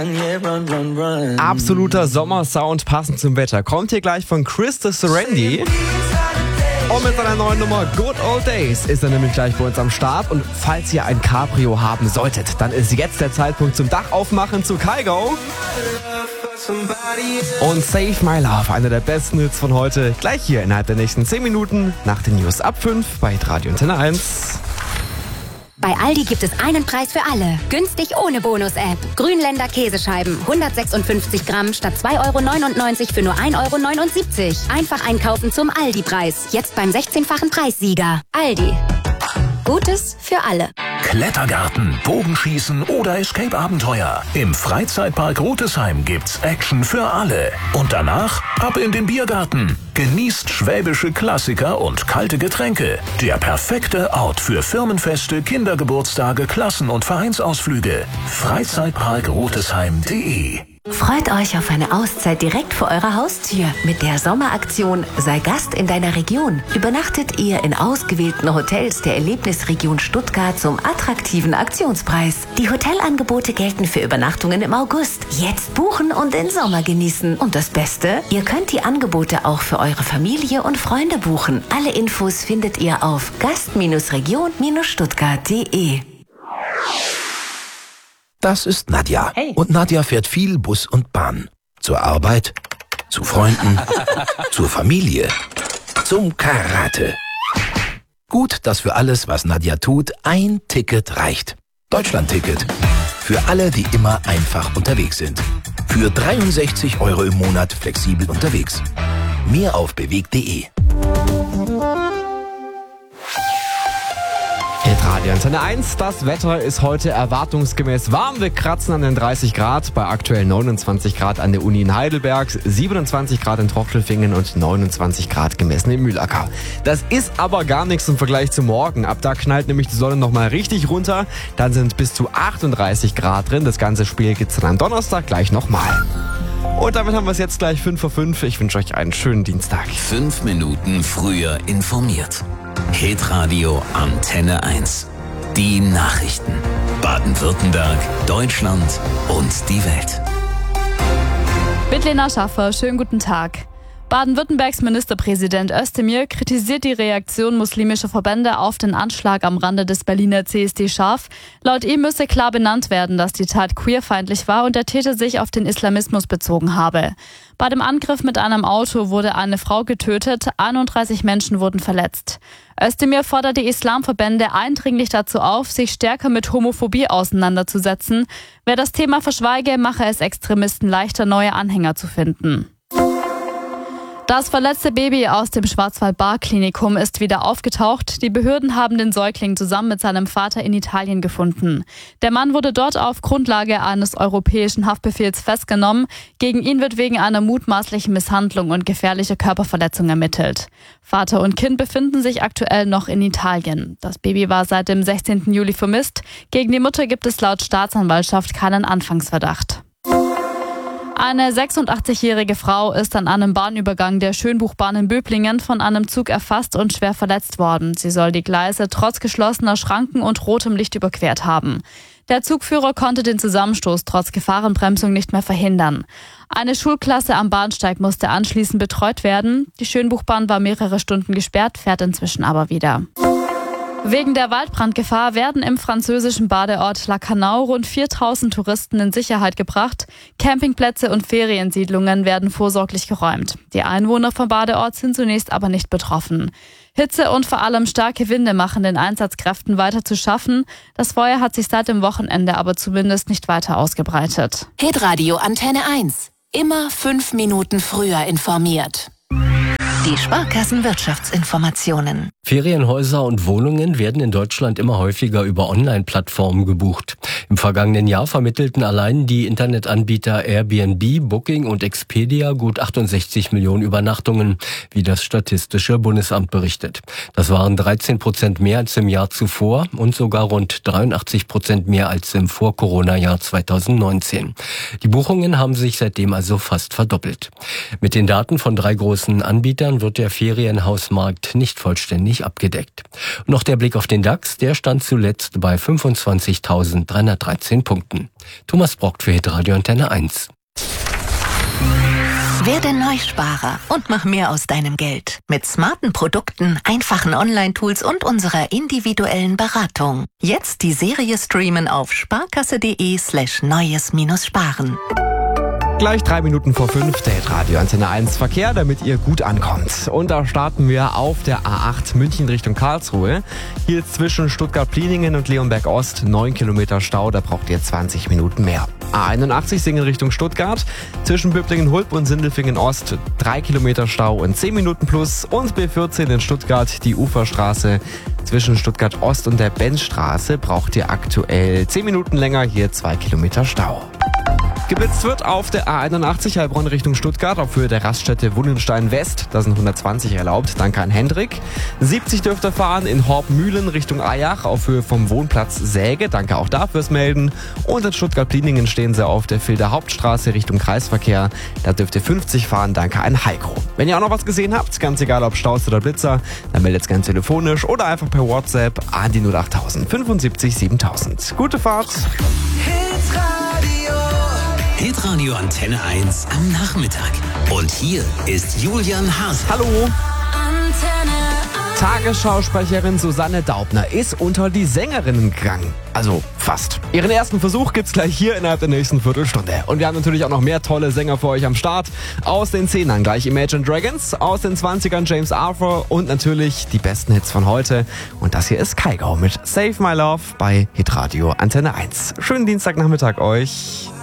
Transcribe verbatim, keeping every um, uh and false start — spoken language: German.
Absoluter Sommersound, passend zum Wetter. Kommt hier gleich von Chris the Serendi. Und mit seiner neuen Nummer Good Old Days ist er nämlich gleich bei uns am Start. Und falls ihr ein Cabrio haben solltet, dann ist jetzt der Zeitpunkt zum Dach aufmachen zu Kygo. Und Save My Love, einer der besten Hits von heute, gleich hier innerhalb der nächsten zehn Minuten nach den News ab fünf bei Radio Antenne eins. Bei Aldi gibt es einen Preis für alle. Günstig ohne Bonus-App. Grünländer Käsescheiben. hundertsechsundfünfzig Gramm statt zwei Euro neunundneunzig für nur ein Euro neunundsiebzig. Einfach einkaufen zum Aldi-Preis. Jetzt beim sechzehnfachen Preissieger. Aldi. Gutes für alle. Klettergarten, Bogenschießen oder Escape-Abenteuer. Im Freizeitpark Rutesheim gibt's Action für alle. Und danach ab in den Biergarten. Genießt schwäbische Klassiker und kalte Getränke. Der perfekte Ort für Firmenfeste, Kindergeburtstage, Klassen- und Vereinsausflüge. Freizeitpark Rutesheim punkt de. Freut euch auf eine Auszeit direkt vor eurer Haustür. Mit der Sommeraktion Sei Gast in deiner Region übernachtet ihr in ausgewählten Hotels der Erlebnisregion Stuttgart zum attraktiven Aktionspreis. Die Hotelangebote gelten für Übernachtungen im August. Jetzt buchen und den Sommer genießen. Und das Beste? Ihr könnt die Angebote auch für eure Familie und Freunde buchen. Alle Infos findet ihr auf gast Region Stuttgart punkt de. Das ist Nadja. Hey. Und Nadja fährt viel Bus und Bahn. Zur Arbeit, zu Freunden, zur Familie, zum Karate. Gut, dass für alles, was Nadja tut, ein Ticket reicht. Deutschland-Ticket. Für alle, die immer einfach unterwegs sind. Für dreiundsechzig Euro im Monat flexibel unterwegs. Mehr auf bewegt punkt de. Radio Antenne eins, das Wetter ist heute erwartungsgemäß warm. Wir kratzen an den dreißig Grad, bei aktuell neunundzwanzig Grad an der Uni in Heidelberg, siebenundzwanzig Grad in Trochtelfingen und neunundzwanzig Grad gemessen in Mühlacker. Das ist aber gar nichts im Vergleich zu morgen. Ab da knallt nämlich die Sonne nochmal richtig runter. Dann sind bis zu achtunddreißig Grad drin. Das ganze Spiel gibt's dann am Donnerstag gleich nochmal. Und damit haben wir es jetzt gleich fünf vor fünf. Ich wünsche euch einen schönen Dienstag. Fünf Minuten früher informiert. Hitradio Antenne eins. Die Nachrichten. Baden-Württemberg, Deutschland und die Welt. Mit Lena Schaffer, schönen guten Tag. Baden-Württembergs Ministerpräsident Özdemir kritisiert die Reaktion muslimischer Verbände auf den Anschlag am Rande des Berliner C S D scharf. Laut ihm müsse klar benannt werden, dass die Tat queerfeindlich war und der Täter sich auf den Islamismus bezogen habe. Bei dem Angriff mit einem Auto wurde eine Frau getötet, einunddreißig Menschen wurden verletzt. Özdemir fordert die Islamverbände eindringlich dazu auf, sich stärker mit Homophobie auseinanderzusetzen. Wer das Thema verschweige, mache es Extremisten leichter, neue Anhänger zu finden. Das verletzte Baby aus dem Schwarzwald-Baar-Klinikum ist wieder aufgetaucht. Die Behörden haben den Säugling zusammen mit seinem Vater in Italien gefunden. Der Mann wurde dort auf Grundlage eines europäischen Haftbefehls festgenommen. Gegen ihn wird wegen einer mutmaßlichen Misshandlung und gefährlicher Körperverletzung ermittelt. Vater und Kind befinden sich aktuell noch in Italien. Das Baby war seit dem sechzehnten Juli vermisst. Gegen die Mutter gibt es laut Staatsanwaltschaft keinen Anfangsverdacht. Eine sechsundachtzigjährige Frau ist an einem Bahnübergang der Schönbuchbahn in Böblingen von einem Zug erfasst und schwer verletzt worden. Sie soll die Gleise trotz geschlossener Schranken und rotem Licht überquert haben. Der Zugführer konnte den Zusammenstoß trotz Gefahrenbremsung nicht mehr verhindern. Eine Schulklasse am Bahnsteig musste anschließend betreut werden. Die Schönbuchbahn war mehrere Stunden gesperrt, fährt inzwischen aber wieder. Wegen der Waldbrandgefahr werden im französischen Badeort La Canau rund viertausend Touristen in Sicherheit gebracht. Campingplätze und Feriensiedlungen werden vorsorglich geräumt. Die Einwohner vom Badeort sind zunächst aber nicht betroffen. Hitze und vor allem starke Winde machen den Einsatzkräften weiter zu schaffen. Das Feuer hat sich seit dem Wochenende aber zumindest nicht weiter ausgebreitet. Hitradio Antenne eins. Immer fünf Minuten früher informiert. Die Sparkassen-Wirtschaftsinformationen. Ferienhäuser und Wohnungen werden in Deutschland immer häufiger über Online-Plattformen gebucht. Im vergangenen Jahr vermittelten allein die Internetanbieter Airbnb, Booking und Expedia gut achtundsechzig Millionen Übernachtungen, wie das Statistische Bundesamt berichtet. Das waren dreizehn Prozent mehr als im Jahr zuvor und sogar rund dreiundachtzig Prozent mehr als im Vor-Corona-Jahr zweitausendneunzehn. Die Buchungen haben sich seitdem also fast verdoppelt. Mit den Daten von drei großen Anbietern Bayern wird der Ferienhausmarkt nicht vollständig abgedeckt. Und noch der Blick auf den DAX, der stand zuletzt bei fünfundzwanzigtausenddreihundertdreizehn Punkten. Thomas Brockt für Hitradio Antenne eins. Werde Neusparer und mach mehr aus deinem Geld. Mit smarten Produkten, einfachen Online-Tools und unserer individuellen Beratung. Jetzt die Serie streamen auf sparkasse.de slash neues minus sparen. Gleich drei Minuten vor fünf, der Hitradio Antenne eins Verkehr, damit ihr gut ankommt. Und da starten wir auf der A acht München Richtung Karlsruhe. Hier zwischen Stuttgart-Pliningen und Leonberg-Ost neun Kilometer Stau, da braucht ihr zwanzig Minuten mehr. A einundachtzig Singen Richtung Stuttgart, zwischen Böblingen-Hulp und Sindelfingen-Ost drei Kilometer Stau und zehn Minuten plus. Und B vierzehn in Stuttgart, die Uferstraße zwischen Stuttgart-Ost und der Benzstraße braucht ihr aktuell zehn Minuten länger, hier zwei Kilometer Stau. Geblitzt wird auf der A einundachtzig Heilbronn Richtung Stuttgart auf Höhe der Raststätte Wunnenstein West. Da sind hundertzwanzig erlaubt, danke an Hendrik. siebzig dürft ihr fahren in Horb-Mühlen Richtung Eyach auf Höhe vom Wohnplatz Säge. Danke auch da fürs Melden. Und in Stuttgart-Pliningen stehen sie auf der Filder Hauptstraße Richtung Kreisverkehr. Da dürft ihr fünfzig fahren, danke an Heiko. Wenn ihr auch noch was gesehen habt, ganz egal ob Staus oder Blitzer, dann meldet es gerne telefonisch oder einfach per WhatsApp an die null acht null null fünfundsiebzig siebentausend. Gute Fahrt! Hitradio Antenne eins am Nachmittag. Und hier ist Julian Haas. Hallo! Tagesschausprecherin Susanne Daubner ist unter die Sängerinnen gegangen. Also fast. Ihren ersten Versuch gibt's gleich hier innerhalb der nächsten Viertelstunde. Und wir haben natürlich auch noch mehr tolle Sänger für euch am Start. Aus den Zehnern gleich Imagine Dragons, aus den Zwanzigern James Arthur und natürlich die besten Hits von heute. Und das hier ist Kygo mit Save My Love bei Hitradio Antenne eins. Schönen Dienstagnachmittag euch.